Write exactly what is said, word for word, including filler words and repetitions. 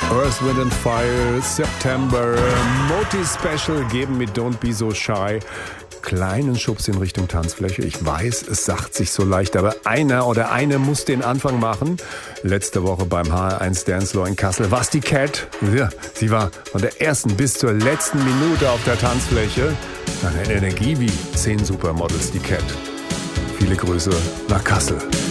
Earth, Wind and Fire, September, Moti Special geben mit Don't Be So Shy kleinen Schubs in Richtung Tanzfläche. Ich weiß, es sagt sich so leicht, aber einer oder eine muss den Anfang machen. Letzte Woche beim H R eins Dance Floor in Kassel war es die Cat. Ja, sie war von der ersten bis zur letzten Minute auf der Tanzfläche. Eine Energie wie zehn Supermodels, die Cat. Viele Grüße nach Kassel.